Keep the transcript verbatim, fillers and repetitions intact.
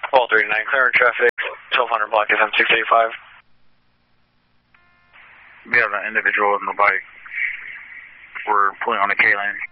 twelve thirty-nine, clearing traffic, twelve hundred block F M six eighty-five. We have an individual in the bike. We're pulling on the K lane.